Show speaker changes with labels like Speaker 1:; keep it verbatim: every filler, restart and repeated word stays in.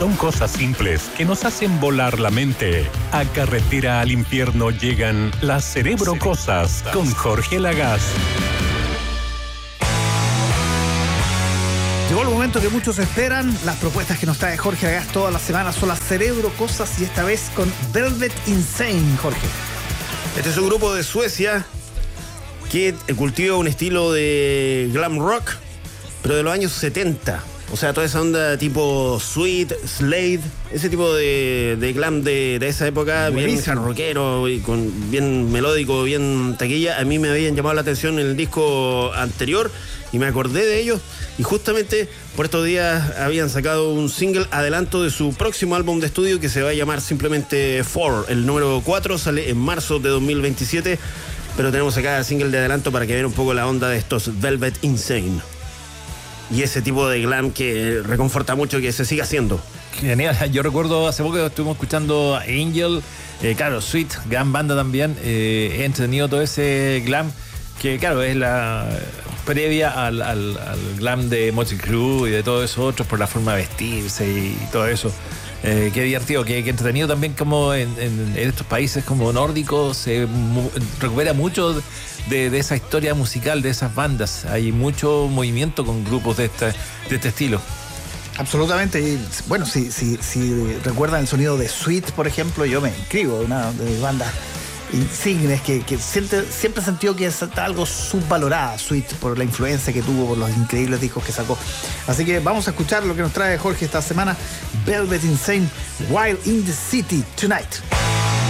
Speaker 1: Son cosas simples que nos hacen volar la mente. A Carretera al Infierno llegan las Cerebro Cosas con Jorge Lagaz.
Speaker 2: Llegó el momento que muchos esperan. Las propuestas que nos trae Jorge Lagaz todas las semanas son las Cerebro Cosas y esta vez con Velvet Insane, Jorge.
Speaker 3: Este es un grupo de Suecia que cultiva un estilo de glam rock, pero de los años setenta. O sea, toda esa onda tipo Sweet, Slade, ese tipo de, de glam de, de esa época, bien rockero, y con, bien melódico, bien taquilla. A mí me habían llamado la atención en el disco anterior y me acordé de ellos. Y justamente por estos días habían sacado un single adelanto de su próximo álbum de estudio que se va a llamar simplemente Four. El número cuatro sale en marzo de dos mil veintisiete, pero tenemos acá el single de adelanto para que vean un poco la onda de estos Velvet Insane. Y ese tipo de glam que reconforta mucho que se siga haciendo.
Speaker 4: Genial, yo recuerdo hace poco que estuvimos escuchando a Angel, eh, claro, Sweet, gran banda también, eh, he entretenido todo ese glam, que claro, es la previa al, al, al glam de Motley Crue y de todos esos otros por la forma de vestirse y todo eso. Eh, qué divertido, qué, qué entretenido también como en, en, en estos países como nórdicos se mu- recupera mucho de, de esa historia musical de esas bandas. Hay mucho movimiento con grupos de este, de este estilo.
Speaker 2: Absolutamente. Y bueno, si, si, si recuerdan el sonido de Sweet, por ejemplo, yo me inscribo, una de mis bandas insignes que, que siempre, siempre he sentido que es algo subvalorada Sweet por la influencia que tuvo, por los increíbles discos que sacó. Así que vamos a escuchar lo que nos trae Jorge esta semana. Velvet Insane, Wild in the City Tonight.